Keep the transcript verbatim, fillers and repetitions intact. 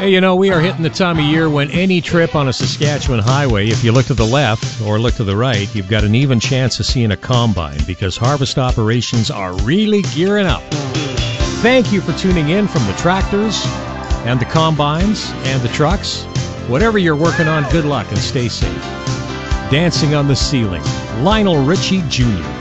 Hey, you know, we are hitting the time of year when any trip on a Saskatchewan highway, if you look to the left or look to the right, you've got an even chance of seeing a combine because harvest operations are really gearing up. Thank you for tuning in from the tractors and the combines and the trucks. Whatever you're working on, good luck and stay safe. Dancing on the Ceiling, Lionel Richie Junior